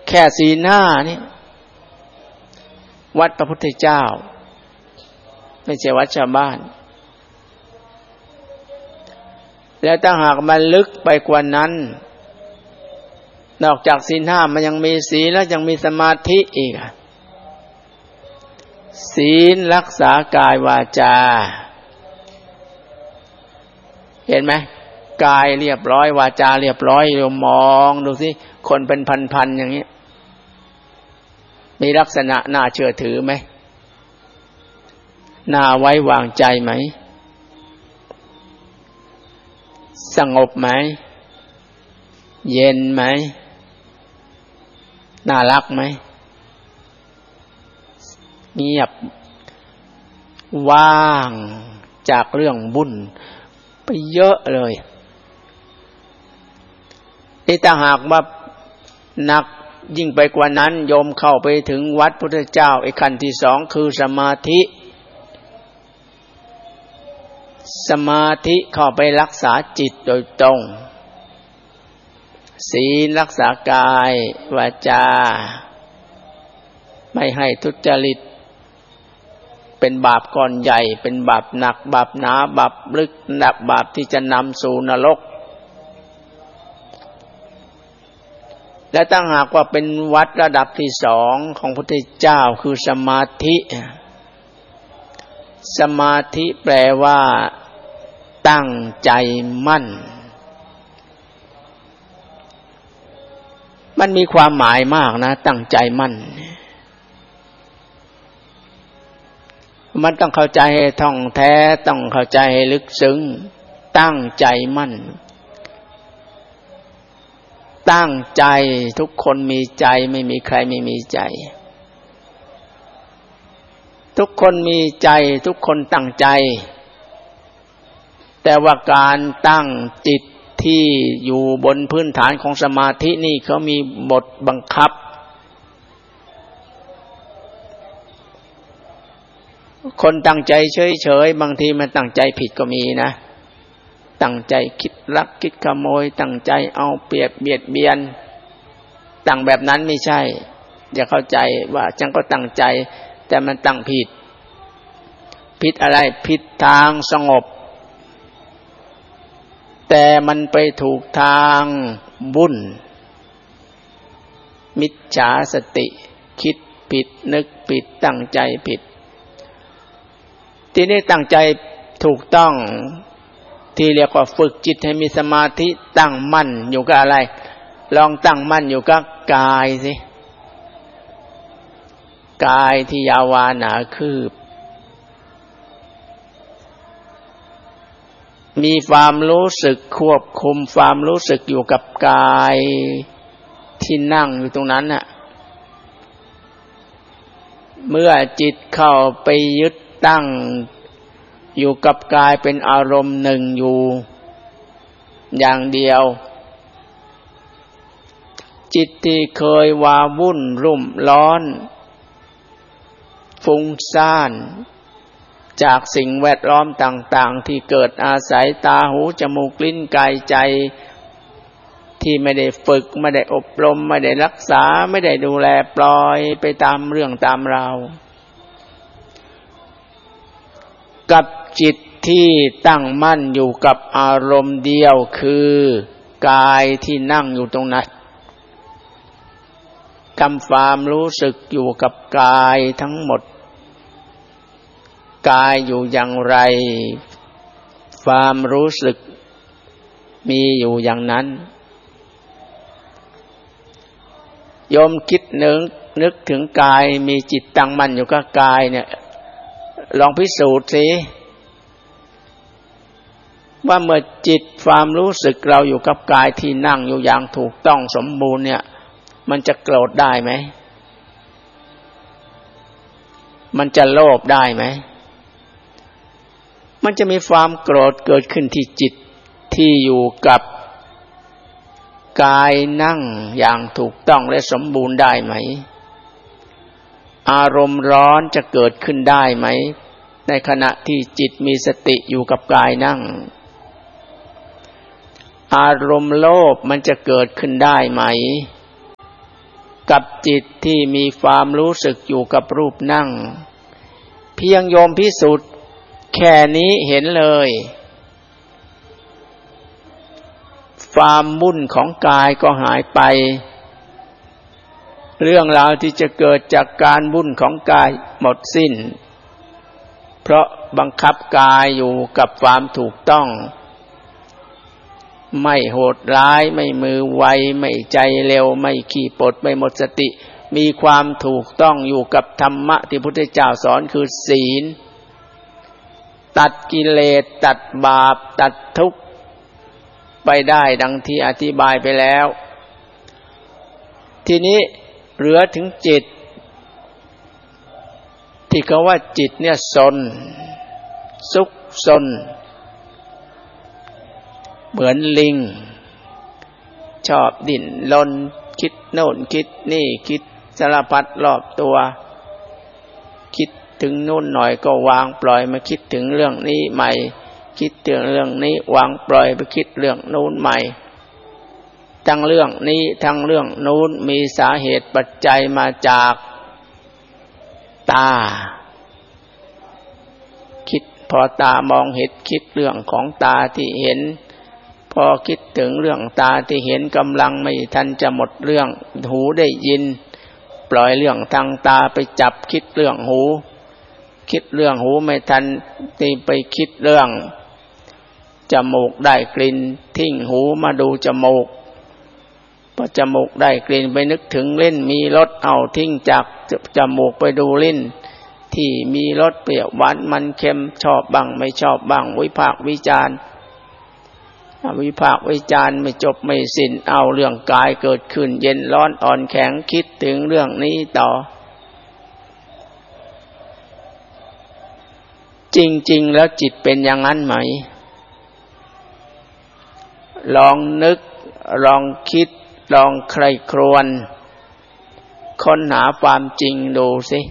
แค่ศีล5นี่วัดพระพุทธเจ้าไม่ใช่วัดชาวบ้านแล้วถ้าหากมันลึกไปกว่านั้นนอกจากศีล5มันยังมีศีลแล้วยังมีสมาธิอีกศีลรักษากายวาจาเห็นไหมกายเรียบร้อยวาจาเรียบร้อยเรามองดูสิคนเป็นพันๆอย่างนี้มีลักษณะน่าเชื่อถือไหมน่าไว้วางใจไหมสงบไหมเย็นไหมน่ารักไหมเงียบว่างจากเรื่องบุญไปเยอะเลยนี่ถ้าหากว่าหนักยิ่งไปกว่านั้นโยมเข้าไปถึงวัดพุทธเจ้าไอ้ขั้นที่2คือสมาธิเข้าไปรักษาจิตโดยตรงศีลรักษากายวาจาไม่ให้ทุจริตเป็นบาปก้อนใหญ่เป็นบาปหนักบาปหนาบาปลึกหนักบาปที่จะนำสู่นรกและตั้งหากว่าเป็นวัดระดับที่2ของพระพุทธเจ้าคือสมาธิสมาธิแปลว่าตั้งใจมั่นมันมีความหมายมากนะตั้งใจมั่นมันต้องเข้าใจให้ท่องแท้ต้องเข้าใจให้ลึกซึ้งตั้งใจมั่นตั้งใจทุกคนมีใจไม่มีใครไม่มีใจทุกคนมีใจทุกคนตั้งใจแต่ว่าการตั้งจิตที่อยู่บนพื้นฐานของสมาธินี่เขามีบทบังคับคนตั้งใจเฉยๆบางทีมันตั้งใจผิดก็มีนะตั้งใจคิดลักคิดขโมยตั้งใจเอาเปรียบเบียดเบียนตั้งแบบนั้นไม่ใช่อย่าเข้าใจว่าจังก็ตั้งใจแต่มันตั้งผิดอะไรผิดทางสงบแต่มันไปถูกทางบุญมิจฉาสติคิดผิดนึกผิดตั้งใจผิดทีนี้ตั้งใจถูกต้องที่เรียกว่าฝึกจิตให้มีสมาธิตั้งมั่นอยู่กับอะไรลองตั้งมั่นอยู่กับกายสิกายที่ยาววาหนาคืบมีความรู้สึกควบคุมความรู้สึกอยู่กับกายที่นั่งอยู่ตรงนั้นน่ะเมื่อจิตเข้าไปยึดตั้งอยู่กับกายเป็นอารมณ์หนึ่งอยู่อย่างเดียวจิตที่เคยวาวุ่นรุ่มร้อนฟุ้งซ่านจากสิ่งแวดล้อมต่างๆที่เกิดอาศัยตาหูจมูกลิ้นกายใจที่ไม่ได้ฝึกไม่ได้อบรมไม่ได้รักษาไม่ได้ดูแลปล่อยไปตามเรื่องตามราวกับจิตที่ตั้งมั่นอยู่กับอารมณ์เดียวคือกายที่นั่งอยู่ตรงนั้นกำความรู้สึกอยู่กับกายทั้งหมดกายอยู่อย่างไรความรู้สึกมีอยู่อย่างนั้นโยมคิดนึกถึงกายมีจิตตั้งมั่นอยู่กับกายเนี่ยลองพิสูจน์สิว่าเมื่อจิตความรู้สึกเราอยู่กับกายที่นั่งอยู่อย่างถูกต้องสมบูรณ์เนี่ยมันจะโกรธได้ไหมมันจะโลภได้ไหมมันจะมีความโกรธเกิดขึ้นที่จิตที่อยู่กับกายนั่งอย่างถูกต้องและสมบูรณ์ได้ไหมอารมณ์ร้อนจะเกิดขึ้นได้ไหมในขณะที่จิตมีสติอยู่กับกายนั่งอารมณ์โลภมันจะเกิดขึ้นได้ไหมกับจิตที่มีความรู้สึกอยู่กับรูปนั่งเพียงโยมพิสูจน์แค่นี้เห็นเลยความวุ่นของกายก็หายไปเรื่องราวที่จะเกิดจากการวุ่นของกายหมดสิ้นเพราะบังคับกายอยู่กับความถูกต้องไม่โหดร้ายไม่มือไวไม่ใจเร็วไม่ขี้ปดไม่หมดสติมีความถูกต้องอยู่กับธรรมะที่พระพุทธเจ้าสอนคือศีลตัดกิเลสตัดบาปตัดทุกข์ไปได้ดังที่อธิบายไปแล้วทีนี้เหลือถึงจิตที่เขาว่าจิตเนี่ยซนซุกซนเหมือนลิงชอบดิ้นรนคิดโน่นคิดนี่คิดสารพัดรอบตัวคิดถึงนู่นหน่อยก็วางปล่อยมาคิดถึงเรื่องนี้ใหม่คิดถึงเรื่องนี้วางปล่อยไปคิดเรื่องนู้นใหม่ทั้งเรื่องนี้ทั้งเรื่องนู้นมีสาเหตุปัจจัยมาจากตาคิดพอตามองเห็นคิดเรื่องของตาที่เห็นพอคิดถึงเรื่องตาที่เห็นกำลังไม่ทันจะหมดเรื่องหูได้ยินปล่อยเรื่องทางตาไปจับคิดเรื่องหูคิดเรื่องหูไม่ทันนี่ไปคิดเรื่องจมูกได้กลิ่นทิ้งหูมาดูจมูกพอจมูกได้กลิ่นไปนึกถึงลิ้นมีรสเอาทิ้งจากจมูกไปดูลิ้นที่มีรสเปรี้ยวหวานมันเค็มชอบบ้างไม่ชอบบ้างวิพากษ์วิจารณ์ไม่จบไม่สิ้นเอาเรื่องกายเกิดขึ้นเย็นร้อนอ่อนแข็งคิดถึงเรื่องนี้ต่อจริงๆแล้วจิตเป็นอย่างนั้นไหมลองนึกลองคิดลองใคร่ครวญค้นหาความจริงดูสิ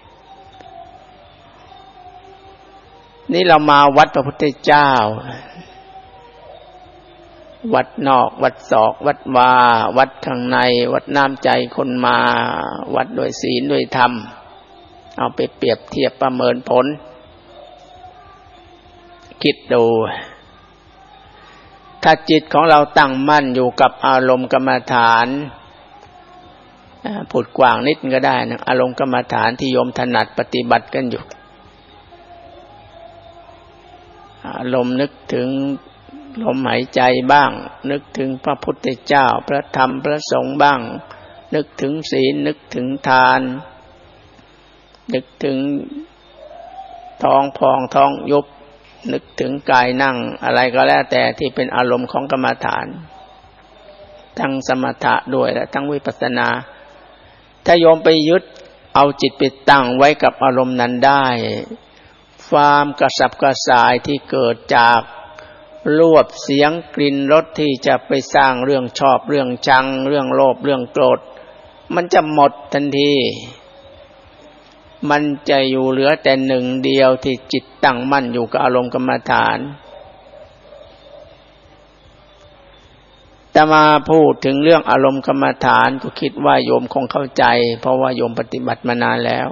นี่เรามาวัดพระพุทธเจ้าวัดนอกวัดศอกวัดวาวัดข้างในวัดน้ำใจคนมาวัดด้วยศีลด้วยธรรมเอาไปเปรียบเทียบประเมินผลคิดดูถ้าจิตของเราตั้งมั่นอยู่กับอารมณ์กรรมฐานพูดกว้างนิดก็ได้นะอารมณ์กรรมฐานที่โยมถนัดปฏิบัติกันอยู่อารมณ์นึกถึงลมหายใจบ้างนึกถึงพระพุทธเจ้าพระธรรมพระสงฆ์บ้างนึกถึงศีลนึกถึงทานนึกถึงท้องพองท้องยุบนึกถึงกายนั่งอะไรก็แล้วแต่ที่เป็นอารมณ์ของกรรมฐานทั้งสมถะด้วยและทั้งวิปัสสนาถ้าโยมไปยึดเอาจิตไปตั้งไว้กับอารมณ์นั้นได้ความกระสับกระส่ายที่เกิดจากรูปเสียงกลิ่นรสที่จะไปสร้างเรื่องชอบเรื่องชังเรื่องโลภเรื่องโกรธมันจะหมดทันทีมันจะอยู่เหลือแต่หนึ่งเดียวที่จิตตั้งมั่นอยู่กับอารมณ์กรรมฐานแต่มาพูดถึงเรื่องอารมณ์กรรมฐานก็คิดว่าโยมคงเข้าใจเพราะว่าโยมปฏิบัติมานานแล้ว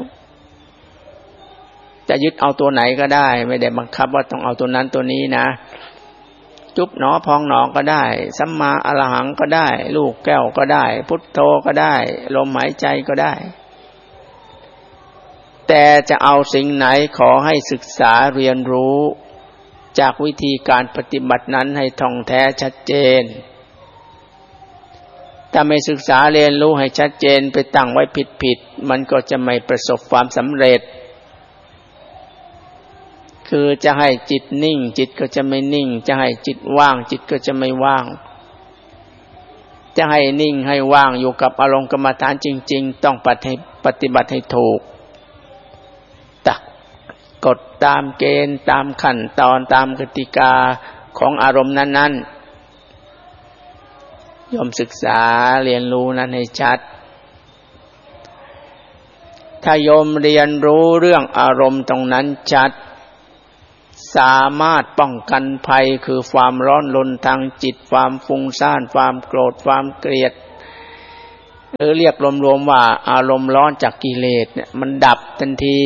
จะยึดเอาตัวไหนก็ได้ไม่ได้บังคับว่าต้องเอาตัวนั้นตัวนี้นะจุบหนอพองหนอก็ได้สัมมาอรหังก็ได้ลูกแก้วก็ได้พุทโธก็ได้ลมหายใจก็ได้แต่จะเอาสิ่งไหนขอให้ศึกษาเรียนรู้จากวิธีการปฏิบัตินั้นให้ท่องแท้ชัดเจนถ้าไม่ศึกษาเรียนรู้ให้ชัดเจนไปตั้งไว้ผิดๆมันก็จะไม่ประสบความสำเร็จคือจะให้จิตนิ่งจิตก็จะไม่นิ่งจะให้จิตว่างจิตก็จะไม่ว่างจะให้นิ่งให้ว่างอยู่กับอารมณ์กรรมฐานจริงๆต้องปฏิบัติให้ถูกกฎตามเกณฑ์ตามขั้นตอนตามกติกาของอารมณ์นั้นๆยอมศึกษาเรียนรู้นั้นให้ชัดถ้าโยมเรียนรู้เรื่องอารมณ์ตรงนั้นชัดสามารถป้องกันภัยคือความร้อนรนทางจิตความฟุ้งซ่านความโกรธความเกลียดหรือเรียกรวมๆว่าอารมณ์ร้อนจากกิเลสเนี่ยมันดับทันที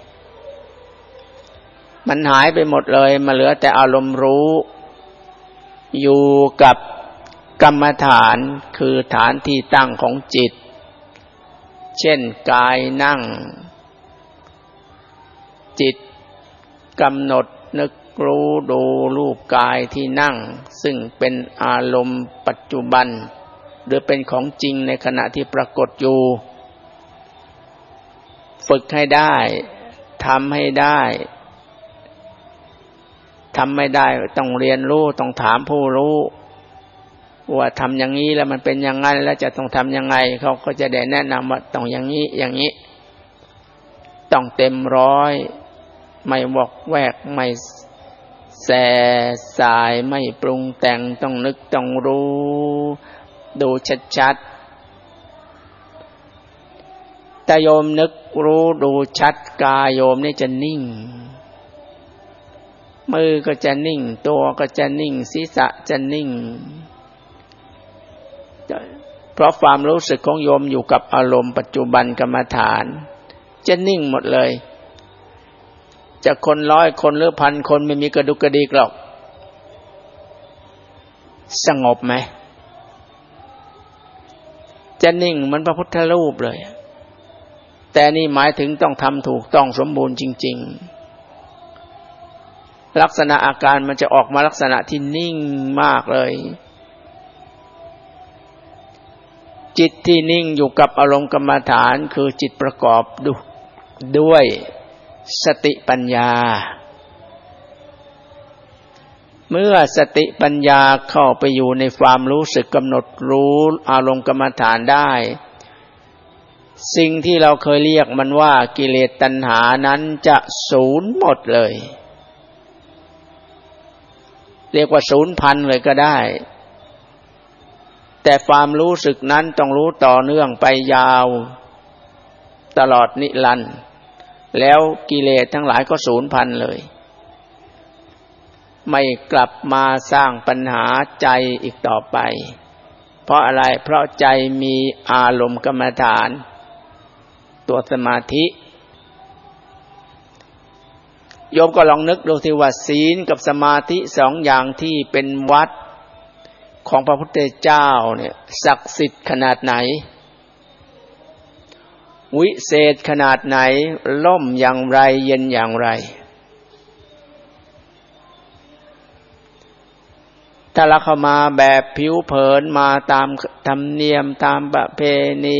มันหายไปหมดเลยมาเหลือแต่อารมณ์รู้อยู่กับกรรมฐานคือฐานที่ตั้งของจิตเช่นกายนั่งจิตกำหนดนึกรู้ดูรูปกายที่นั่งซึ่งเป็นอารมณ์ปัจจุบันหรือเป็นของจริงในขณะที่ปรากฏอยู่ฝึกให้ได้ทำให้ได้ทำไม่ได้ต้องเรียนรู้ต้องถามผู้รู้ว่าทำอย่างนี้แล้วมันเป็นอย่างนั้นแล้วจะต้องทำยังไงเขาก็จะได้แนะนำว่าต้องอย่างนี้อย่างนี้ต้องเต็มร้อยไม่วอกแวกไม่แส่สายไม่ปรุงแต่งต้องนึกต้องรู้ดูชัดๆแต่โยมนึกรู้ดูชัดกายโยมนี่จะนิ่งมือก็จะนิ่งตัวก็จะนิ่งศีรษะจะนิ่งเพราะความรู้สึกของโยมอยู่กับอารมณ์ปัจจุบันกรรมฐานจะนิ่งหมดเลยจะคน100คนหรือ1,000คนไม่มีกระดุกกระดิกหรอกสงบไหมจะนิ่งเหมือนพระพุทธรูปเลยแต่นี่หมายถึงต้องทำถูกต้องสมบูรณ์จริงๆลักษณะอาการมันจะออกมาลักษณะที่นิ่งมากเลยจิตที่นิ่งอยู่กับอารมณ์กรรมฐานคือจิตประกอบด้วยสติปัญญาเมื่อสติปัญญาเข้าไปอยู่ในความรู้สึกกำหนดรู้อารมณ์กรรมฐานได้สิ่งที่เราเคยเรียกมันว่ากิเลสตัณหานั้นจะสูญหมดเลยเรียกว่าสูญพันธุ์เลยก็ได้แต่ความรู้สึกนั้นต้องรู้ต่อเนื่องไปยาวตลอดนิรันดร์แล้วกิเลสทั้งหลายก็สูญพันธุ์เลยไม่กลับมาสร้างปัญหาใจอีกต่อไปเพราะอะไรเพราะใจมีอารมณ์กรรมฐานตัวสมาธิโยมก็ลองนึกดูสิว่าศีลกับสมาธิสองอย่างที่เป็นวัดของพระพุทธเจ้าเนี่ยศักดิ์สิทธิ์ขนาดไหนวิเศษขนาดไหนล่มอย่างไรเย็นอย่างไรถ้าเราเข้ามาแบบผิวเผินมาตามธรรมเนียมตามประเพณี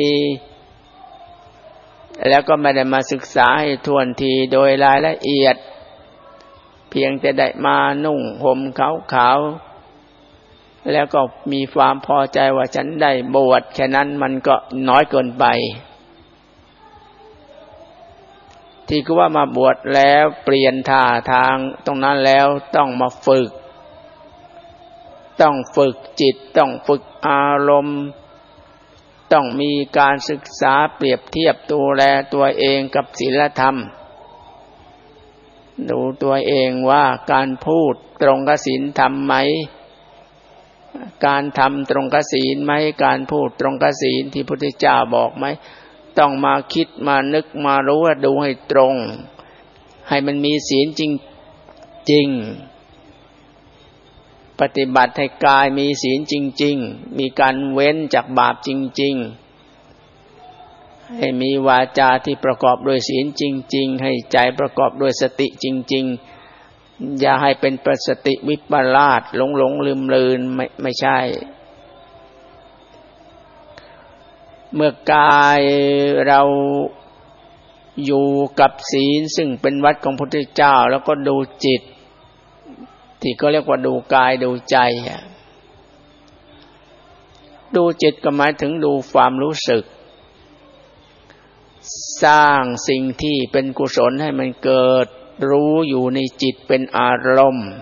แล้วก็ไม่ได้มาศึกษาให้ท่วนทีโดยรายละเอียดเพียงแต่ได้มานุ่งห่มขาวๆแล้วก็มีความพอใจว่าฉันได้บวชแค่นั้นมันก็น้อยเกินไปที่คือว่ามาบวชแล้วเปลี่ยนท่าทางตรงนั้นแล้วต้องมาฝึกจิตต้องฝึกอารมณ์ต้องมีการศึกษาเปรียบเทียบดูแลตัวเองกับศีลธรรมดูตัวเองว่าการพูดตรงกับศีลธรรมไหมการทำตรงกับศีลไหมการพูดตรงกับศีลที่พระพุทธเจ้าบอกไหมต้องมาคิดมานึกมารู้ว่าดูให้ตรงให้มันมีศีลจริงๆปฏิบัติให้กายมีศีลจริงๆมีการเว้นจากบาปจริงๆให้มีวาจาที่ประกอบด้วยศีลจริงๆให้ใจประกอบด้วยสติจริงๆอย่าให้เป็นประสติวิปลาสหลงลืมไม่ใช่เมื่อกายเราอยู่กับศีลซึ่งเป็นวัดของพระพุทธเจ้าแล้วก็ดูจิตที่เขาเรียกว่าดูกายดูใจดูจิตก็หมายถึงดูความรู้สึกสร้างสิ่งที่เป็นกุศลให้มันเกิดรู้อยู่ในจิตเป็นอารมณ์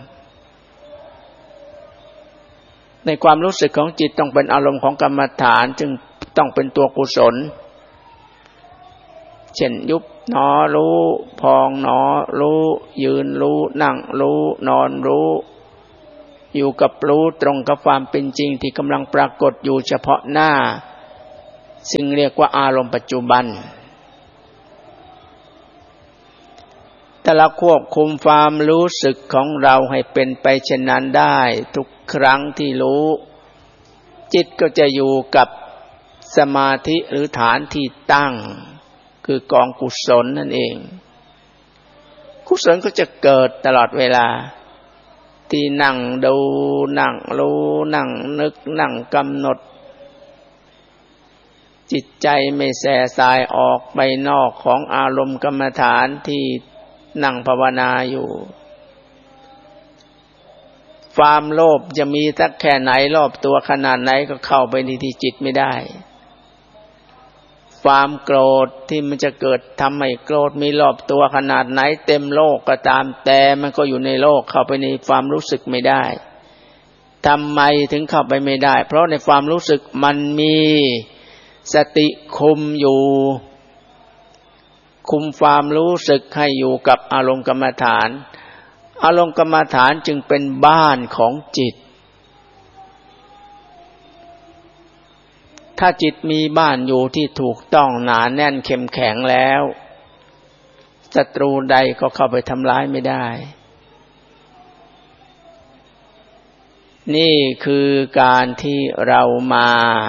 ในความรู้สึกของจิตต้องเป็นอารมณ์ของกรรมฐานจึงต้องเป็นตัวกุศลเช่นยุบหนอรู้พองหนอรู้ยืนรู้นั่งรู้นอนรู้อยู่กับรู้ตรงกับความเป็นจริงที่กำลังปรากฏอยู่เฉพาะหน้าซึ่งเรียกว่าอารมณ์ปัจจุบันถ้าเราควบคุมความรู้สึกของเราให้เป็นไปเช่นนั้นได้ทุกครั้งที่รู้จิตก็จะอยู่กับสมาธิหรือฐานที่ตั้งคือกองกุศลนั่นเองกุศลก็จะเกิดตลอดเวลาที่นั่งดูนั่งรู้นั่งนึกนั่งกำหนดจิตใจไม่แส่สายออกไปนอกของอารมณ์กรรมฐานที่นั่งภาวนาอยู่ความโลภจะมีสักแค่ไหนรอบตัวขนาดไหนก็เข้าไปในที่จิตไม่ได้ความโกรธที่มันจะเกิดทำให้โกรธมีรอบตัวขนาดไหนเต็มโลกก็ตามแต่มันก็อยู่ในโลกเข้าไปในความรู้สึกไม่ได้ทำไมถึงเข้าไปไม่ได้เพราะในความรู้สึกมันมีสติคุมอยู่คุมความรู้สึกให้อยู่กับอารมณ์กรรมฐานอารมณ์กรรมฐานจึงเป็นบ้านของจิตถ้าจิตมีบ้านอยู่ที่ถูกต้องหนาแน่นเข้มแข็งแล้วศัตรูใดก็เข้าไปทำร้ายไม่ได้นี่คือการที่เรามา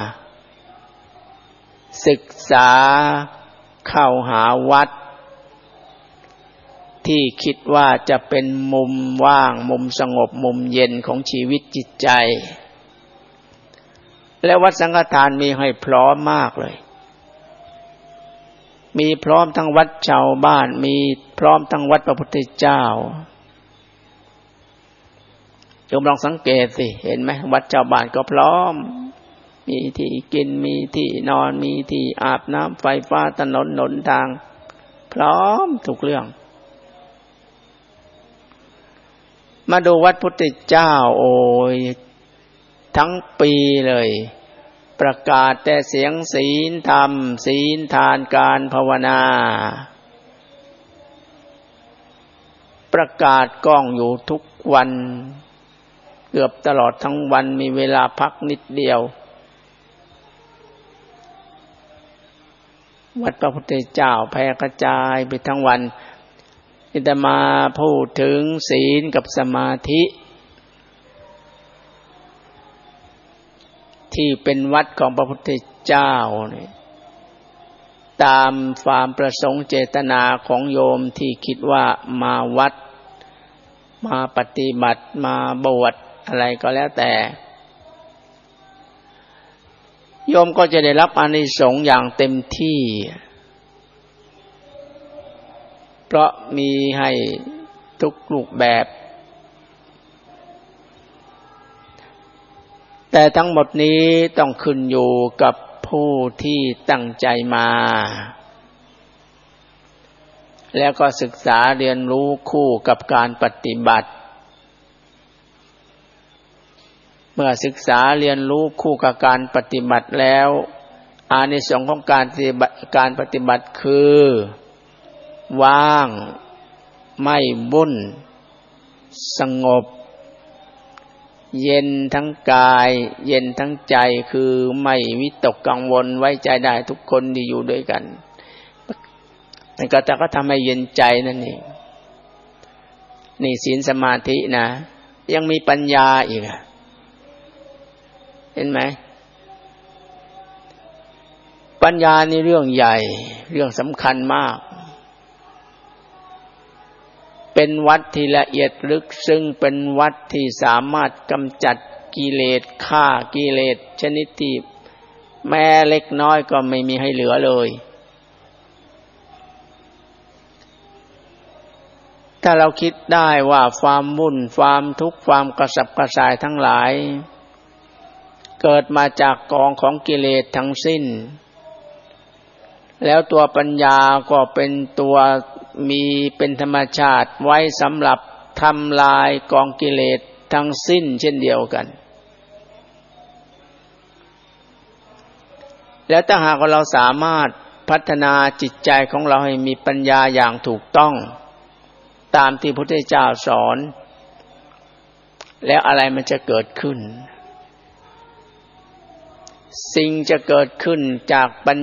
ศึกษาเข้าหาวัดที่คิดว่าจะเป็นมุมว่างมุมสงบมุมเย็นของชีวิตจิตใจและวัดสังฆทานมีให้พร้อมมากเลยมีพร้อมทั้งวัดชาวบ้านมีพร้อมทั้งวัดพระพุทธเจ้าโยมลองสังเกตสิเห็นไหมวัดชาวบ้านก็พร้อมมีที่กินมีที่นอนมีที่อาบน้ำไฟฟ้าถนนหนทางพร้อมทุกเรื่องมาดูวัดพุทธเจ้าโอ้ยทั้งปีเลยประกาศแต่เสียงศีลธรรมศีลทานการภาวนาประกาศกล้องอยู่ทุกวันเกือบตลอดทั้งวันมีเวลาพักนิดเดียววัดพระพุทธเจ้าแผ่กระจายไปทั้งวันอาตมาพูดถึงศีลกับสมาธิที่เป็นวัดของพระพุทธเจ้าเนี่ยตามความประสงค์เจตนาของโยมที่คิดว่ามาวัดมาปฏิบัติมาบวชอะไรก็แล้วแต่โยมก็จะได้รับอานิสงส์อย่างเต็มที่เพราะมีให้ทุกรูปแบบแต่ทั้งหมดนี้ต้องขึ้นอยู่กับผู้ที่ตั้งใจมาแล้วก็ศึกษาเรียนรู้คู่กับการปฏิบัติเมื่อศึกษาเรียนรู้คู่กับการปฏิบัติแล้วอานิสงส์ของการปฏิบัติคือว่างไม่วุ่นสงบเย็นทั้งกายเย็นทั้งใจคือไม่วิตกกังวลไว้ใจได้ทุกคนที่อยู่ด้วยกันนั่นก็ทำให้เย็นใจนั่นเองนี่ศีลสมาธินะยังมีปัญญาอีกเห็นไหมปัญญานี่เรื่องใหญ่เรื่องสำคัญมากเป็นวัดที่ละเอียดลึกซึ้งเป็นวัดที่สามารถกำจัดกิเลสฆ่ากิเลสชนิดที่แม้เล็กน้อยก็ไม่มีให้เหลือเลยถ้าเราคิดได้ว่าความวุ่นความทุกข์ความกระสับกระส่ายทั้งหลายเกิดมาจากกองของกิเลสทั้งสิ้นแล้วตัวปัญญาก็เป็นตัวมีเป็นธรรมชาติไว้สำหรับทำลายกองกิเลสทั้งสิ้นเช่นเดียวกันแล้วถ้าหากเราสามารถพัฒนาจิตใจของเราให้มีปัญญาอย่างถูกต้องตามที่พระพุทธเจ้าสอนแล้วอะไรมันจะเกิดขึ้นสิ่งจะเกิดขึ้นจากปัญ